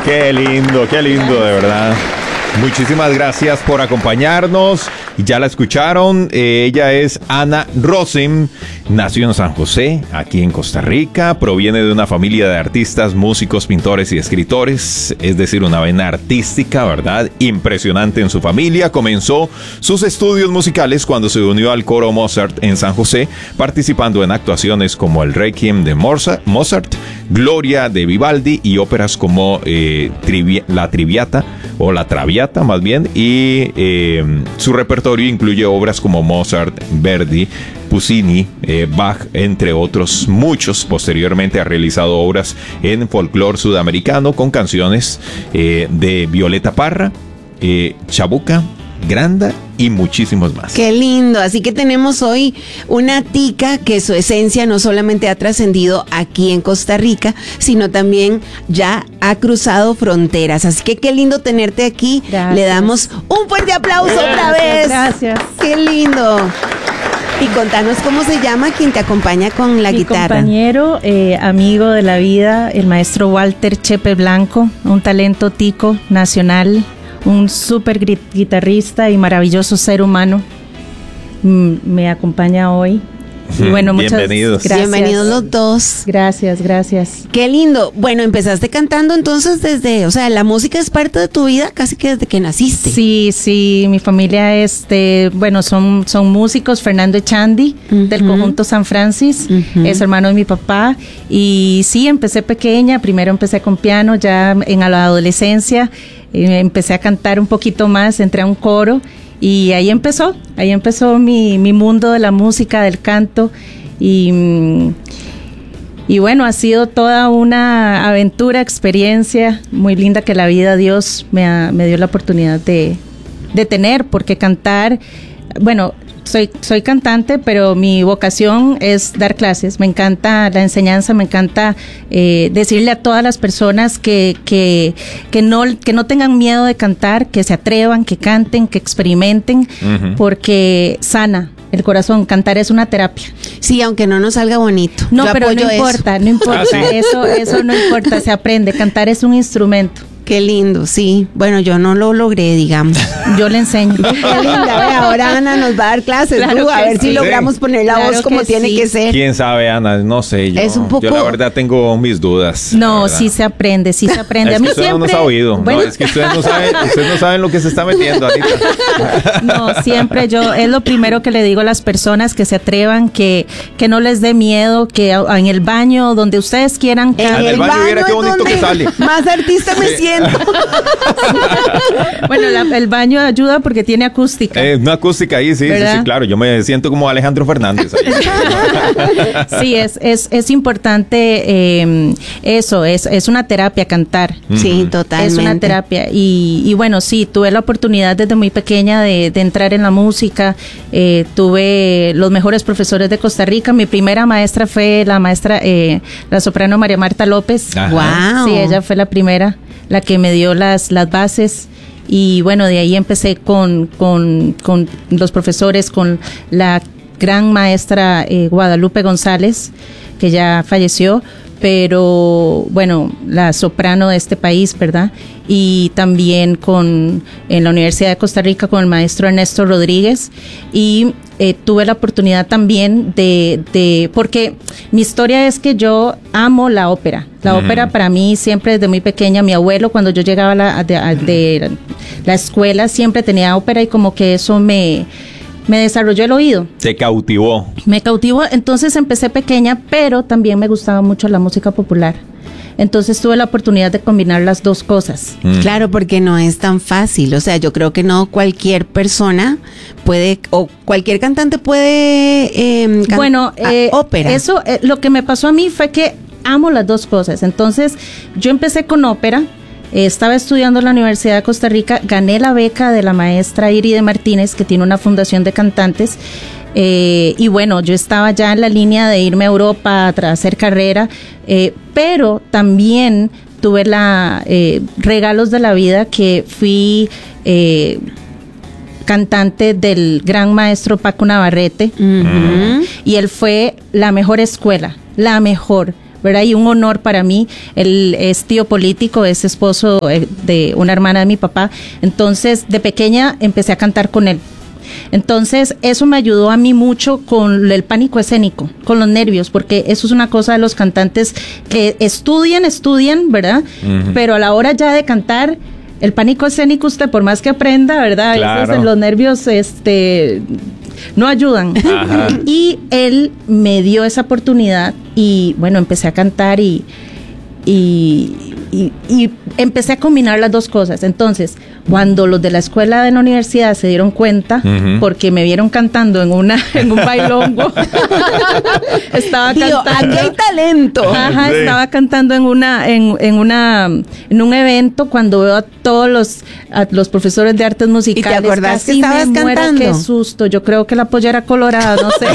Qué lindo, de verdad. Muchísimas gracias por acompañarnos. Ya la escucharon, ella es Ana Rossem, nació en San José, aquí en Costa Rica, proviene de una familia de artistas, músicos, pintores y escritores, es decir, una vena artística, ¿verdad? Impresionante en su familia. Comenzó sus estudios musicales cuando se unió al coro Mozart en San José, participando en actuaciones como el Requiem de Mozart, Gloria de Vivaldi y óperas como La Traviata más bien, y su repertorio incluye obras como Mozart, Verdi, Puccini, Bach, entre otros muchos. Posteriormente ha realizado obras en folclore sudamericano con canciones de Violeta Parra, Chabuca, Granda y muchísimos más. Qué lindo, así que tenemos hoy una tica que su esencia no solamente ha trascendido aquí en Costa Rica, sino también ya ha cruzado fronteras, así que qué lindo tenerte aquí. Gracias. Le damos un fuerte aplauso otra vez. Gracias. Qué lindo. Y contanos cómo se llama quien te acompaña con la guitarra. Mi compañero, amigo de la vida, el maestro Walter Chepe Blanco, un talento tico nacional, un súper guitarrista y maravilloso ser humano, me acompaña hoy. Y bueno, muchas gracias. Bienvenidos los dos. Gracias. Qué lindo. Bueno, empezaste cantando entonces o sea, la música es parte de tu vida casi que desde que naciste. Sí, mi familia son músicos. Fernando Echandi, del conjunto San Francis, es hermano de mi papá. Y sí, empecé pequeña, primero empecé con piano, ya en la adolescencia empecé a cantar un poquito más, entré a un coro. Y ahí empezó mi mundo de la música, del canto, y bueno, ha sido toda una aventura, experiencia muy linda que la vida, Dios me dio la oportunidad de tener, porque cantar, bueno, soy cantante, pero mi vocación es dar clases. Me encanta la enseñanza, me encanta decirle a todas las personas que no tengan miedo de cantar, que se atrevan, que canten, que experimenten, porque sana el corazón. Cantar es una terapia. Sí, aunque no nos salga bonito. No, pero no importa. Eso no importa, se aprende. Cantar es un instrumento. Qué lindo, sí. Bueno, yo no lo logré, digamos. Yo le enseño. Qué linda, ahora Ana nos va a dar clases, claro, a ver si logramos poner la voz como tiene que ser. ¿Quién sabe, Ana? No sé, yo la verdad tengo mis dudas. No, sí se aprende. Es a mí que usted no nos ha oído. Bueno. No, es que ustedes no saben lo que se está metiendo, Anita. No, siempre es lo primero que le digo a las personas, que se atrevan, que no les dé miedo, que en el baño, donde ustedes quieran. En el baño, mira qué bonito que sale. Más artista me siento. Bueno, el baño ayuda porque tiene acústica. Una acústica ahí, sí, claro. Yo me siento como Alejandro Fernández ahí. Sí, es importante eso, es una terapia cantar. Sí, totalmente. Es una terapia. Y bueno, sí, tuve la oportunidad desde muy pequeña de entrar en la música. Tuve los mejores profesores de Costa Rica. Mi primera maestra fue la soprano María Marta López. Wow. Sí, ella fue la primera, la que me dio las bases. Y bueno, de ahí empecé con los profesores, con la gran maestra Guadalupe González, que ya falleció, pero bueno, la soprano de este país, ¿verdad? Y también en la Universidad de Costa Rica con el maestro Ernesto Rodríguez. Y tuve la oportunidad también porque mi historia es que yo amo la ópera. La ópera para mí siempre desde muy pequeña, mi abuelo cuando yo llegaba de la escuela siempre tenía ópera, y como que eso me desarrolló el oído. Te cautivó. Me cautivó, entonces empecé pequeña, pero también me gustaba mucho la música popular. Entonces tuve la oportunidad de combinar las dos cosas. Claro, porque no es tan fácil. O sea, yo creo que no cualquier persona puede, o cualquier cantante puede ópera. Eso, lo que me pasó a mí fue que amo las dos cosas. Entonces, yo empecé con ópera. Estaba estudiando en la Universidad de Costa Rica, gané la beca de la maestra Iride Martínez, que tiene una fundación de cantantes, y bueno, yo estaba ya en la línea de irme a Europa a hacer carrera, pero también tuve regalos de la vida, que fui cantante del gran maestro Paco Navarrete, y él fue la mejor escuela, la mejor, ¿verdad? Y un honor para mí. Él es tío político, es esposo de una hermana de mi papá. Entonces, de pequeña empecé a cantar con él. Entonces, eso me ayudó a mí mucho con el pánico escénico, con los nervios, porque eso es una cosa de los cantantes que estudian, ¿verdad? Uh-huh. Pero a la hora ya de cantar, el pánico escénico, usted por más que aprenda, ¿verdad? Claro. A veces los nervios, no ayudan. Ajá. Y él me dio esa oportunidad y, bueno, empecé a cantar y empecé a combinar las dos cosas. Entonces, cuando los de la escuela de la universidad se dieron cuenta, porque me vieron cantando en un bailongo, estaba cantando. Aquí hay talento. Ajá, sí. Estaba cantando en un evento cuando veo a todos los profesores de artes musicales. ¿Y te acordás que estabas cantando? Qué susto. Yo creo que la pollera colorada, no sé.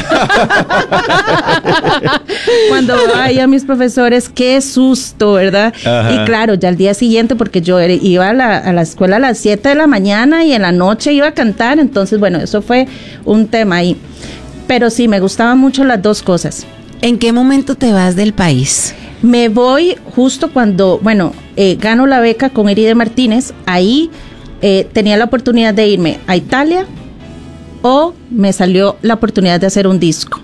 Cuando veo ahí a mis profesores, qué susto, ¿verdad? Ajá. Y claro, ya al día siguiente, porque yo iba a la escuela a las 7 de la mañana y en la noche iba a cantar, entonces bueno, eso fue un tema ahí. Pero sí, me gustaban mucho las dos cosas. ¿En qué momento te vas del país? Me voy justo cuando, gano la beca con Eride Martínez. Ahí tenía la oportunidad de irme a Italia o me salió la oportunidad de hacer un disco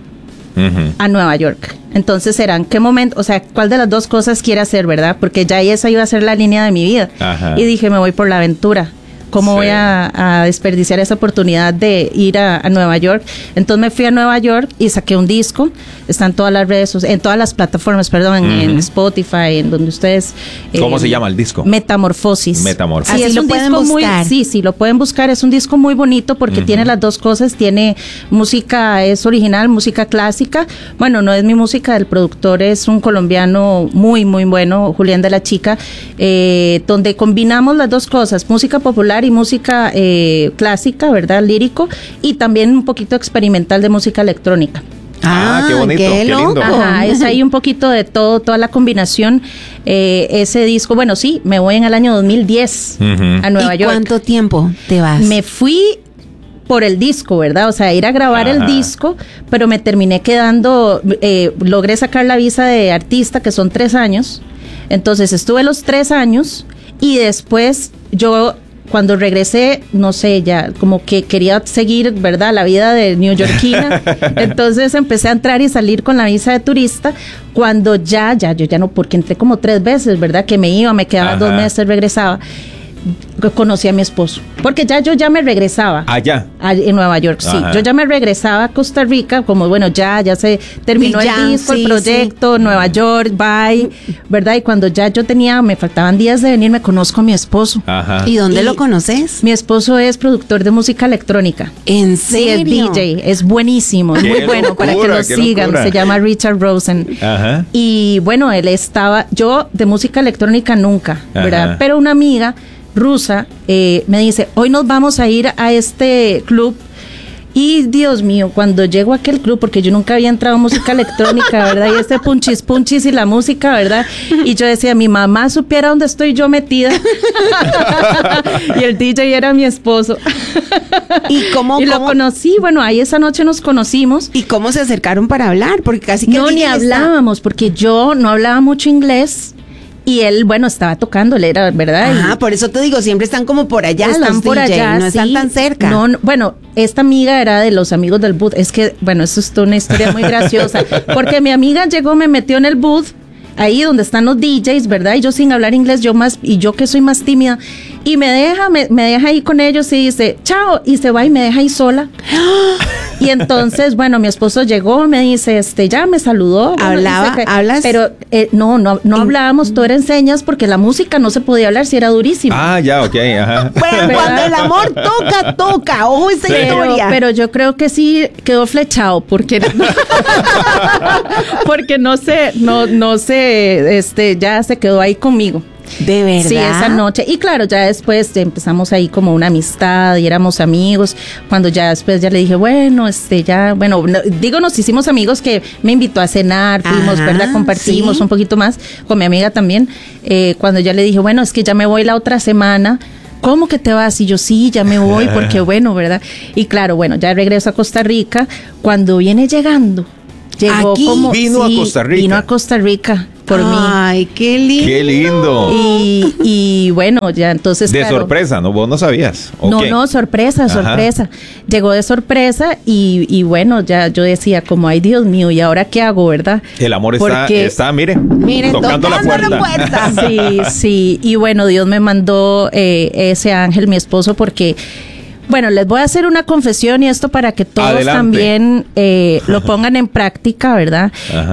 a Nueva York. Entonces serán qué momento, o sea, cuál de las dos cosas quiere hacer, ¿verdad? Porque ya esa iba a ser la línea de mi vida. Ajá. Y dije, me voy por la aventura. ¿Cómo voy a desperdiciar esa oportunidad de ir a Nueva York? Entonces me fui a Nueva York y saqué un disco. Está en todas las redes, en todas las plataformas, en Spotify, en donde ustedes... ¿Cómo se llama el disco? Metamorfosis. Así es lo un pueden disco buscar. Sí, lo pueden buscar. Es un disco muy bonito porque tiene las dos cosas. Tiene música, es original, música clásica. Bueno, no es mi música, el productor es un colombiano muy, muy bueno, Julián de la Chica, donde combinamos las dos cosas, música popular y música clásica, ¿verdad? Lírico, y también un poquito experimental de música electrónica. Qué bonito, qué lindo. Ajá, es ahí un poquito de todo, toda la combinación. Ese disco, bueno, sí, me voy en el año 2010 a Nueva York. ¿Cuánto tiempo te vas? Me fui por el disco, ¿verdad? O sea, ir a grabar el disco, pero me terminé quedando, logré sacar la visa de artista, que son 3 años. Entonces estuve los 3 años y después yo... Cuando regresé, no sé, ya como que quería seguir, ¿verdad?, la vida de neoyorquina. Entonces empecé a entrar y salir con la visa de turista. Cuando yo ya no, porque entré como 3 veces, ¿verdad?, que me iba, me quedaba 2 meses, regresaba. Conocí a mi esposo, porque yo ya me regresaba en Nueva York, sí, yo ya me regresaba a Costa Rica, como bueno, ya se terminó el disco, el proyecto, Nueva York, bye, ¿verdad? Y cuando ya me faltaban días de venir, me conozco a mi esposo. ¿Y dónde lo conoces? Mi esposo es productor de música electrónica. ¿En serio? Sí, es DJ, es buenísimo, es muy bueno, para que lo sigan, se llama Richard Rosen. Y bueno, yo de música electrónica nunca, ¿verdad? Pero una amiga rusa me dice, hoy nos vamos a ir a este club. Y Dios mío, cuando llego a aquel club, porque yo nunca había entrado a música electrónica, ¿verdad? Y este punchis y la música, ¿verdad? Y yo decía, mi mamá supiera dónde estoy yo metida. Y el DJ era mi esposo. ¿Y cómo? Lo conocí, bueno, ahí esa noche nos conocimos. ¿Y cómo se acercaron para hablar? Porque casi que... No, ni hablábamos, porque yo no hablaba mucho inglés. Y él, bueno, estaba tocándole, era verdad. Por eso te digo, siempre están como por allá, están los por DJ, allá, no están tan cerca. No, bueno, esta amiga era de los amigos del booth. Es que, bueno, eso es una historia muy graciosa. Porque mi amiga llegó, me metió en el booth, ahí donde están los DJs, ¿verdad? Y yo sin hablar inglés, y yo que soy más tímida, y me deja ahí con ellos y dice, chao, y se va y me deja ahí sola. Y entonces, bueno, mi esposo llegó, me dice, ya me saludó. Bueno, ¿Hablas? Pero no hablábamos, todo era en señas, porque la música no se podía hablar si era durísima. Ok, ajá. Bueno, cuando el amor toca, ojo esa historia. Pero yo creo que sí quedó flechado, porque no sé, ya se quedó ahí conmigo. ¿De verdad? Sí, esa noche. Y claro, ya después empezamos ahí como una amistad y éramos amigos. Cuando ya después ya le dije, nos hicimos amigos, que me invitó a cenar, fuimos, ¿verdad? Compartimos un poquito más con mi amiga también. Cuando ya le dije, bueno, es que ya me voy la otra semana. ¿Cómo que te vas? Y yo, sí, ya me voy, porque bueno, ¿verdad? Y claro, bueno, ya regreso a Costa Rica. Cuando viene llegando, llegó aquí, vino a Costa Rica. Vino a Costa Rica. por mí. Ay, qué lindo. ¡Qué lindo! Y bueno, ya entonces. De claro, sorpresa, ¿no? Vos no sabías. ¿O no, qué? no, sorpresa. Llegó de sorpresa y bueno, ya yo decía, como, ay, Dios mío, ¿y ahora qué hago, verdad? El amor Porque- está, miren, Miren, tocando la puerta. Sí, y bueno, Dios me mandó ese ángel, mi esposo, porque, bueno, les voy a hacer una confesión y esto para que todos Adelante. también lo pongan en práctica, ¿verdad? Ajá.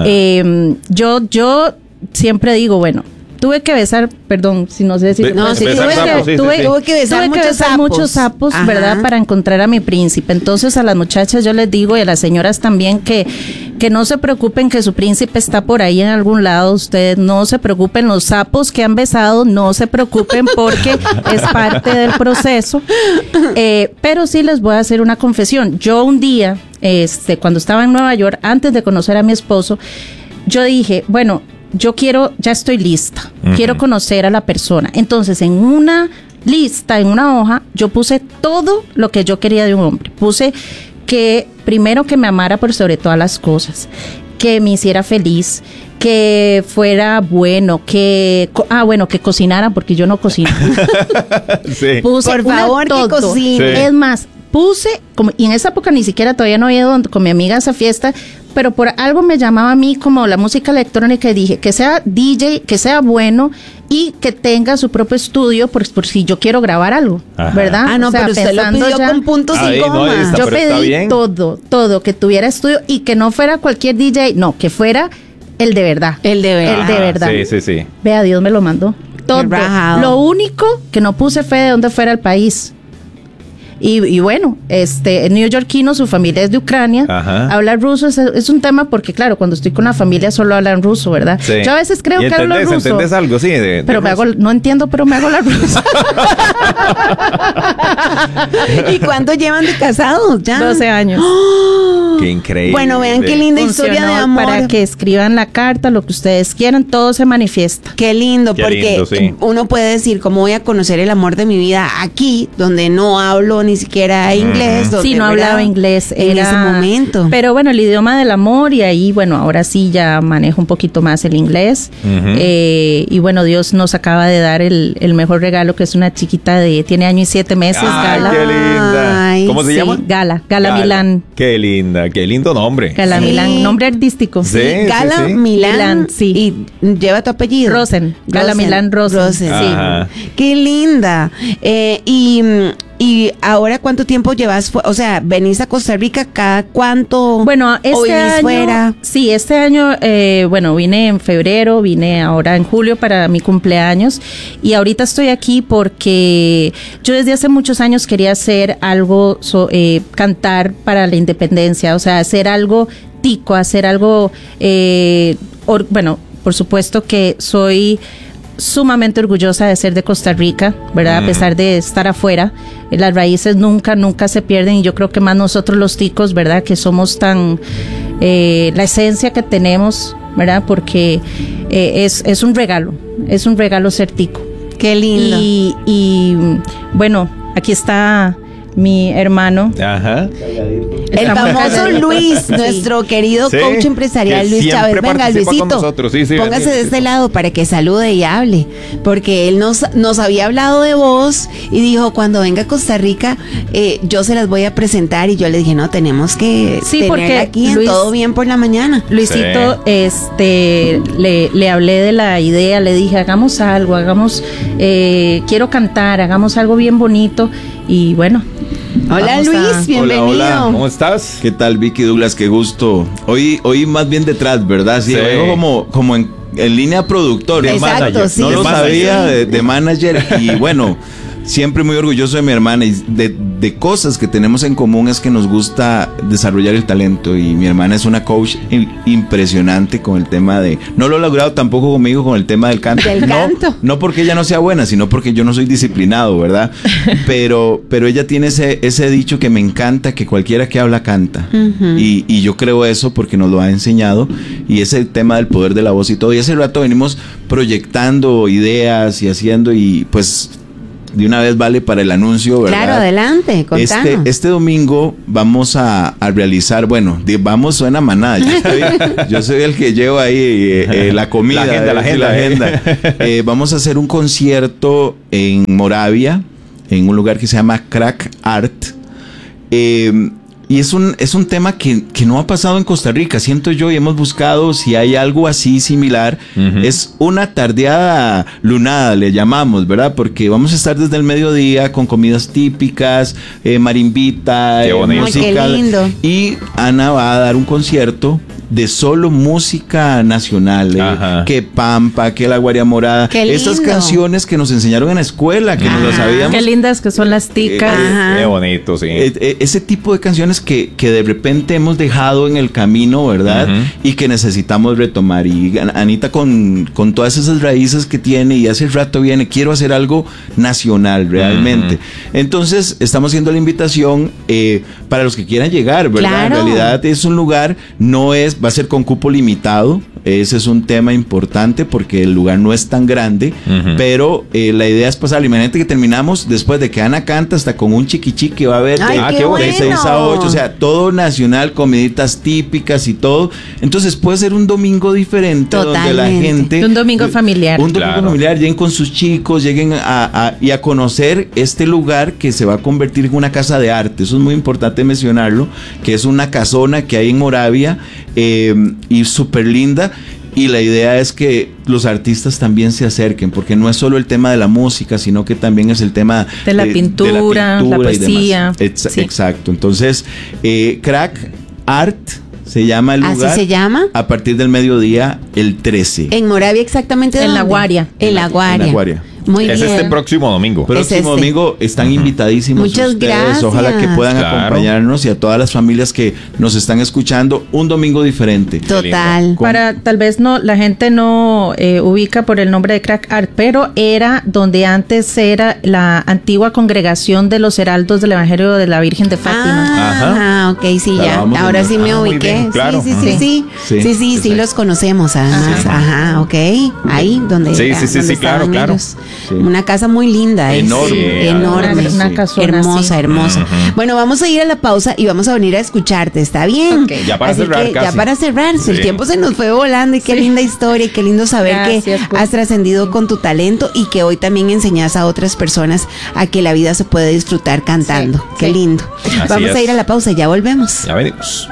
Yo siempre digo, bueno, tuve que besar, perdón, si no sé si... No, sí, besar sapos, sí, tuve, sí, sí. Tuve que besar muchos sapos, Ajá. ¿verdad? Para encontrar a mi príncipe. Entonces a las muchachas yo les digo y a las señoras también que no se preocupen, que su príncipe está por ahí en algún lado. Ustedes no se preocupen, los sapos que han besado, no se preocupen porque es parte del proceso. Pero sí les voy a hacer una confesión. Yo un día, cuando estaba en Nueva York, antes de conocer a mi esposo, yo dije, bueno, ya estoy lista, quiero conocer a la persona. Entonces, en una lista, en una hoja, yo puse todo lo que yo quería de un hombre. Puse que primero que me amara por sobre todas las cosas, que me hiciera feliz, que fuera bueno, que cocinara, porque yo no cocino. Sí. Puse Por favor, que cocine. Sí. Es más, puse, y en esa época ni siquiera todavía no había ido con mi amiga a esa fiesta, pero por algo me llamaba a mí como la música electrónica y dije que sea DJ, que sea bueno y que tenga su propio estudio por si yo quiero grabar algo, Ajá. ¿verdad? Ah, no, O sea, pero usted lo pensando pidió ya- con puntos Ahí, y no, comas. ahí está. yo pero está pedí bien. todo, que tuviera estudio y que no fuera cualquier DJ, no, que fuera el de verdad. El de verdad. El de Ajá, verdad. Sí. Vea, Dios me lo mandó. Todo. rajado. Lo único que no puse fue de dónde fuera el país. Y bueno, el neoyorquino, su familia es de Ucrania, Ajá. habla ruso, es un tema porque, claro, cuando estoy con la familia solo hablan ruso, ¿verdad? Sí. Yo a veces creo ¿Y que hablo ruso. ¿Entendés algo? Sí. Pero no entiendo, pero me hago la rusa. ¿Y cuánto llevan de casados? Ya. 12 años. Qué increíble. Bueno, vean qué linda historia de Funcionó amor. para que escriban la carta, lo que ustedes quieran, todo se manifiesta. Qué lindo, Qué porque lindo, sí. uno puede decir, ¿cómo voy a conocer el amor de mi vida aquí, donde no hablo ni siquiera inglés? Donde, Sí, no ¿verdad? hablaba inglés en ese momento. Pero bueno, el idioma del amor y ahí, bueno, ahora sí ya manejo un poquito más el inglés. Ujú. Y bueno, Dios nos acaba de dar el mejor regalo, que es una chiquita tiene año y 7 meses, Ay, Gala. qué linda. Ay, ¿Cómo se sí. llama? Gala Milán. Qué linda, qué lindo nombre. Gala Sí. Milán, nombre artístico. Sí. Gala sí. Milán, sí. Y lleva tu apellido. Rosen. Gala Milán Rosen. sí. Ajá. Qué linda. Y ahora, ¿cuánto tiempo llevas? O sea, ¿venís a Costa Rica cada cuánto? Bueno, ¿O este vivís año, fuera? sí, este año, bueno, vine en febrero, vine ahora en julio para mi cumpleaños y ahorita estoy aquí porque yo desde hace muchos años quería hacer algo, cantar para la independencia, o sea, hacer algo tico, hacer algo, bueno, por supuesto que soy sumamente orgullosa de ser de Costa Rica, ¿verdad? A pesar de estar afuera, las raíces nunca se pierden y yo creo que más nosotros los ticos, ¿verdad? Que somos tan, la esencia que tenemos, ¿verdad? Porque es un regalo ser tico. Qué lindo. Y bueno, aquí está mi hermano. Ajá. El Está muy famoso calladito. Luis, Sí. nuestro querido Sí, coach empresarial que Luis siempre Chávez. Venga, participa con Luisito, nosotros. Sí, sí, póngase ven, de Luisito. este lado para que salude y hable, porque él nos había hablado de vos y dijo, cuando venga a Costa Rica, yo se las voy a presentar, y yo le dije, no, tenemos que Sí, tenerla porque aquí en Luis- Todo Bien por la mañana. Luisito, le hablé de la idea, le dije, hagamos algo, quiero cantar, hagamos algo bien bonito y bueno. Hola vamos Luis, a- bienvenido. Hola, ¿Cómo estás? ¿Qué tal, Vicky Douglas? Qué gusto. Hoy más bien detrás, ¿verdad? Sí, Sí. oigo como en línea productor. De Exacto, manager, sí. No de lo manager. sabía, de manager. Y bueno, siempre muy orgulloso de mi hermana. Y de cosas que tenemos en común es que nos gusta desarrollar el talento. Y mi hermana es una coach impresionante con el tema de... No lo ha logrado tampoco conmigo con el tema del canto. Del No, canto. no porque ella no sea buena, sino porque yo no soy disciplinado, ¿verdad? Pero ella tiene ese dicho que me encanta, que cualquiera que habla canta. Y yo creo eso porque nos lo ha enseñado. Y es el tema del poder de la voz y todo. Y hace rato venimos proyectando ideas y haciendo, y pues de una vez vale para el anuncio, ¿verdad? Claro, adelante, contanos. Este domingo vamos a realizar, bueno, vamos suena manada, yo soy el que llevo ahí la comida, la agenda. Vamos a hacer un concierto en Moravia, en un lugar que se llama Crack Art. Y es un tema que no ha pasado en Costa Rica, siento yo, y hemos buscado si hay algo así similar. Es una tardeada lunada, le llamamos, ¿verdad? Porque vamos a estar desde el mediodía con comidas típicas, marimbita, música. Qué lindo. Y Ana va a dar un concierto de solo música nacional, que Pampa, que La Guaria Morada, estas canciones que nos enseñaron en la escuela, que no lo sabíamos. Qué lindas que son las ticas. Qué bonito, sí. Ese tipo de canciones que de repente hemos dejado en el camino, ¿verdad? Y que necesitamos retomar. Y Anita con todas esas raíces que tiene, y hace rato viene, quiero hacer algo nacional realmente. Entonces estamos haciendo la invitación para los que quieran llegar, ¿verdad? Claro. En realidad es un lugar, va a ser con cupo limitado. Ese es un tema importante porque el lugar no es tan grande, pero la idea es pasar. Imagínate que terminamos después de que Ana canta hasta con un chiqui que va a haber de 6 a 8, o sea, todo nacional, comiditas típicas y todo. Entonces puede ser un domingo diferente. Totalmente. Donde la gente... Un domingo familiar. Un domingo familiar, lleguen con sus chicos, lleguen a conocer este lugar que se va a convertir en una casa de arte. Eso es muy importante mencionarlo, que es una casona que hay en Moravia, y súper linda. Y la idea es que los artistas también se acerquen, porque no es solo el tema de la música, sino que también es el tema de la pintura, la poesía. Exacto. Entonces, Crack Art se llama el lugar. ¿Así se llama? A partir del mediodía, el 13. En Moravia, exactamente. En La Guaria. En La Guaria. Muy bien. Es este próximo domingo. Domingo están invitadísimos. Muchas ustedes. gracias. Ojalá que puedan acompañarnos, y a todas las familias que nos están escuchando, un domingo diferente. Total. Para tal vez la gente no ubica por el nombre de Crack Art, pero era donde antes era la antigua congregación de los heraldos del Evangelio de la Virgen de Fátima. Ok, sí, ya. Ahora sí me ubiqué. Bien, claro. Sí, los conocemos además. Ajá, ok. Ahí donde Sí, claro. Una casa muy linda. Enorme. Enorme. Una casona, hermosa. Bueno, vamos a ir a la pausa y vamos a venir a escucharte, ¿está bien? Okay. Ya para Así cerrar, ya para cerrar. El tiempo se nos fue volando, y qué linda historia, y qué lindo saber que has trascendido con tu talento, y que hoy también enseñas a otras personas a que la vida se puede disfrutar cantando. Qué lindo. Vamos a ir a la pausa y ya volvemos. Ya venimos.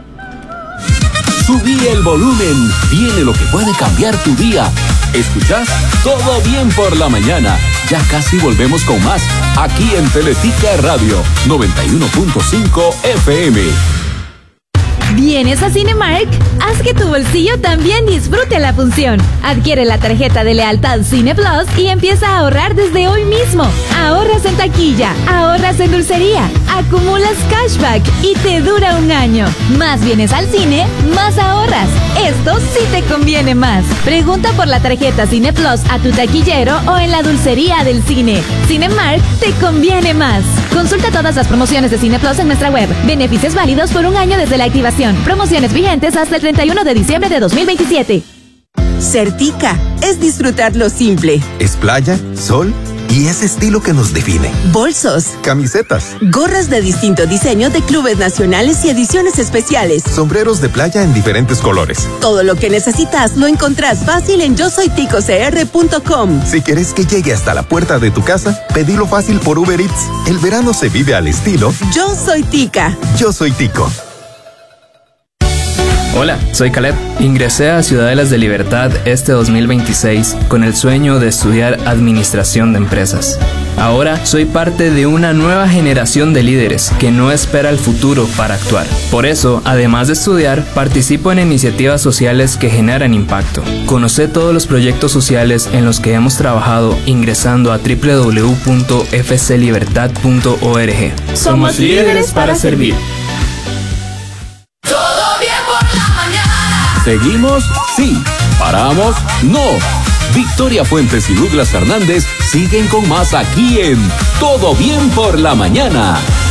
Subí el volumen, viene lo que puede cambiar tu día. ¿Escuchás? Todo bien por la mañana. Ya casi volvemos con más, aquí en Teletica Radio 91.5 FM. ¿Vienes a Cinemark? Haz que tu bolsillo también disfrute la función. Adquiere la tarjeta de lealtad Cine Plus y empieza a ahorrar desde hoy mismo. Ahorras en taquilla, ahorras en dulcería, acumulas cashback y te dura un año. Más vienes al cine, más ahorras. Esto sí te conviene más. Pregunta por la tarjeta Cine Plus a tu taquillero o en la dulcería del cine. Cinemark te conviene más. Consulta todas las promociones de Cine Plus en nuestra web. Beneficios válidos por un año desde la activación. Promociones vigentes hasta el 31 de diciembre de 2027. Certica es disfrutar lo simple. Es playa, sol y ese estilo que nos define. Bolsos, camisetas, gorras de distinto diseño de clubes nacionales y ediciones especiales, sombreros de playa en diferentes colores. Todo lo que necesitas lo encontrás fácil en yosoyticocr.com. Si quieres que llegue hasta la puerta de tu casa, pedilo fácil por Uber Eats. El verano se vive al estilo Yo soy Tica. Yo soy Tico. Hola, soy Caleb. Ingresé a Ciudadelas de Libertad este 2026 con el sueño de estudiar Administración de Empresas. Ahora soy parte de una nueva generación de líderes que no espera el futuro para actuar. Por eso, además de estudiar, participo en iniciativas sociales que generan impacto. Conoce todos los proyectos sociales en los que hemos trabajado ingresando a www.fclibertad.org. Somos líderes para servir. ¿Seguimos? Sí. ¿Paramos? No. Victoria Fuentes y Douglas Fernández siguen con más aquí en Todo Bien por la Mañana.